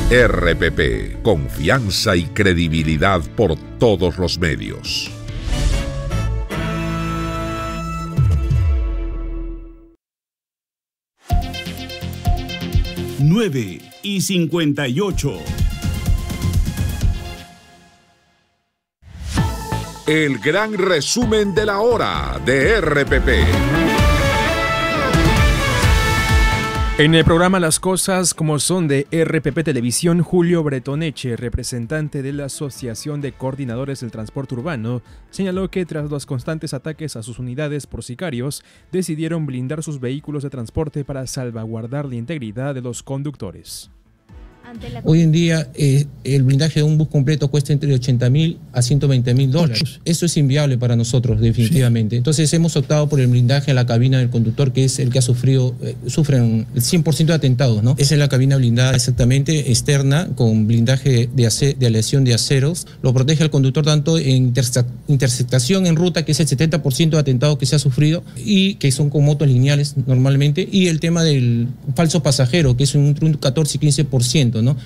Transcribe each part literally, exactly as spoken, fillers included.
R P P, confianza y credibilidad por todos los medios. nueve y cincuenta y ocho. El gran resumen de la hora de R P P. En el programa Las Cosas como Son de R P P Televisión, Julio Bretoneche, representante de la Asociación de Coordinadores del Transporte Urbano, señaló que tras los constantes ataques a sus unidades por sicarios, decidieron blindar sus vehículos de transporte para salvaguardar la integridad de los conductores. Hoy en día eh, el blindaje de un bus completo cuesta entre ochenta mil a ciento veinte mil dólares. Eso es inviable para nosotros, definitivamente. Sí. Entonces hemos optado por el blindaje en la cabina del conductor, que es el que ha sufrido, eh, sufren el cien por ciento de atentados, ¿no? Esa es la cabina blindada exactamente, externa, con blindaje de, ace de aleación de aceros. Lo protege al conductor tanto en interse interceptación en ruta, que es el setenta por ciento de atentados que se ha sufrido, y que son con motos lineales normalmente, y el tema del falso pasajero, que es un, un catorce y quince por ciento. ¿No?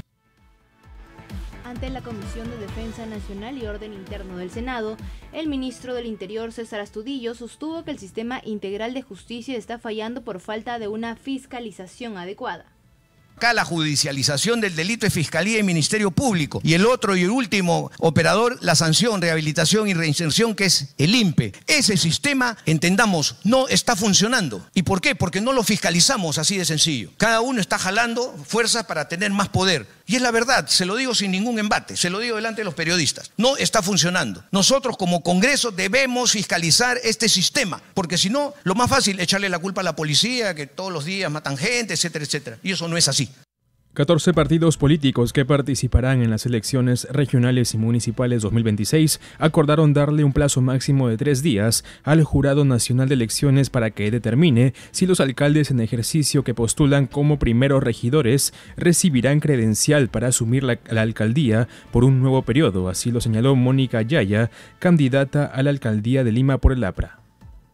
Ante la Comisión de Defensa Nacional y Orden Interno del Senado, el ministro del Interior, César Astudillo, sostuvo que el sistema integral de justicia está fallando por falta de una fiscalización adecuada. Acá la judicialización del delito es Fiscalía y Ministerio Público. Y el otro y el último operador, la sanción, rehabilitación y reinserción, que es el I N P E. Ese sistema, entendamos, no está funcionando. ¿Y por qué? Porque no lo fiscalizamos, así de sencillo. Cada uno está jalando fuerzas para tener más poder. Y es la verdad, se lo digo sin ningún embate, se lo digo delante de los periodistas. No está funcionando. Nosotros como Congreso debemos fiscalizar este sistema, porque si no, lo más fácil es echarle la culpa a la policía, que todos los días matan gente, etcétera, etcétera. Y eso no es así. catorce partidos políticos que participarán en las elecciones regionales y municipales dos mil veintiséis acordaron darle un plazo máximo de tres días al Jurado Nacional de Elecciones para que determine si los alcaldes en ejercicio que postulan como primeros regidores recibirán credencial para asumir la, la alcaldía por un nuevo periodo. Así lo señaló Mónica Yaya, candidata a la alcaldía de Lima por el A P R A.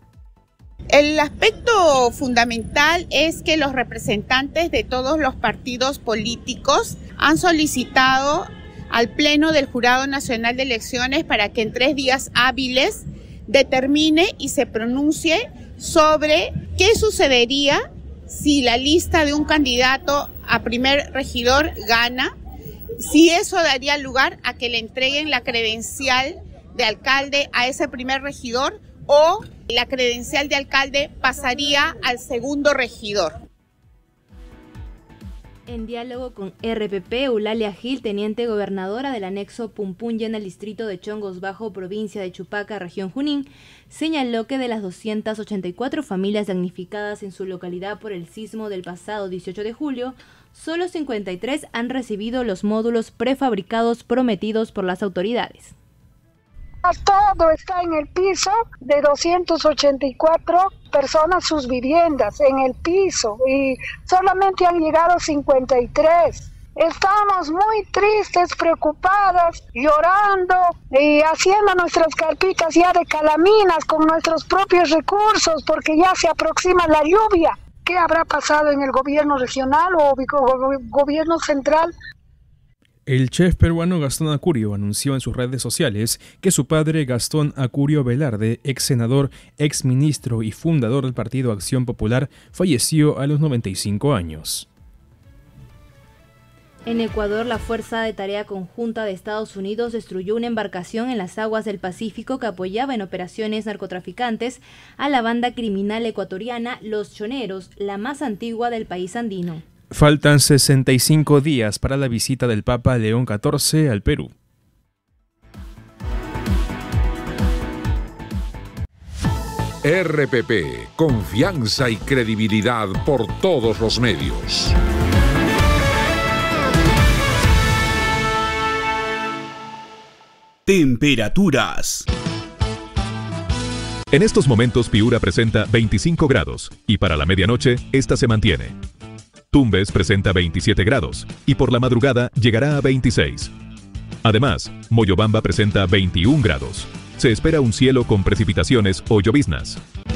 El aspecto fundamental es que los representantes de todos los partidos políticos han solicitado al Pleno del Jurado Nacional de Elecciones para que en tres días hábiles determine y se pronuncie sobre qué sucedería si la lista de un candidato a primer regidor gana, si eso daría lugar a que le entreguen la credencial de alcalde a ese primer regidor, o la credencial de alcalde pasaría al segundo regidor. En diálogo con R P P, Eulalia Gil, teniente gobernadora del anexo Pumpunya en el distrito de Chongos Bajo, provincia de Chupaca, región Junín, señaló que de las doscientas ochenta y cuatro familias damnificadas en su localidad por el sismo del pasado dieciocho de julio, solo cincuenta y tres han recibido los módulos prefabricados prometidos por las autoridades. Todo está en el piso de doscientas ochenta y cuatro personas, sus viviendas en el piso, y solamente han llegado cincuenta y tres. Estamos muy tristes, preocupadas, llorando y haciendo nuestras carpitas ya de calaminas con nuestros propios recursos, porque ya se aproxima la lluvia. ¿Qué habrá pasado en el gobierno regional o gobierno central? El chef peruano Gastón Acurio anunció en sus redes sociales que su padre Gastón Acurio Velarde, ex senador, ex ministro y fundador del Partido Acción Popular, falleció a los noventa y cinco años. En Ecuador, la Fuerza de Tarea Conjunta de Estados Unidos destruyó una embarcación en las aguas del Pacífico que apoyaba en operaciones narcotraficantes a la banda criminal ecuatoriana Los Choneros, la más antigua del país andino. Faltan sesenta y cinco días para la visita del Papa León catorce al Perú. R P P, confianza y credibilidad por todos los medios. Temperaturas. En estos momentos Piura presenta veinticinco grados y para la medianoche esta se mantiene. Tumbes presenta veintisiete grados y por la madrugada llegará a veintiséis. Además, Moyobamba presenta veintiún grados. Se espera un cielo con precipitaciones o lloviznas.